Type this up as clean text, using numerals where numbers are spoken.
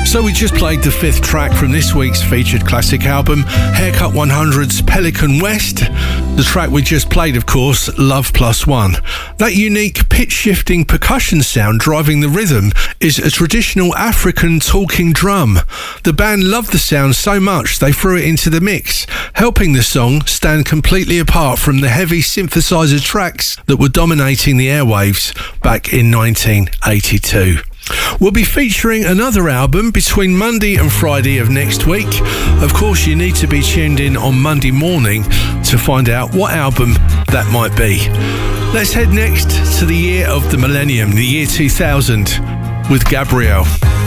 So we just played the fifth track from this week's featured classic album, Haircut 100's Pelican West. The track we just played, of course, Love Plus One. That unique pitch-shifting percussion sound driving the rhythm is a traditional African talking drum. The band loved the sound so much they threw it into the mix, helping the song stand completely apart from the heavy synthesizer tracks that were dominating the airwaves back in 1982. We'll be featuring another album between Monday and Friday of next week. Of course, you need to be tuned in on Monday morning to find out what album that might be. Let's head next to the year of the millennium, the year 2000, with Gabrielle.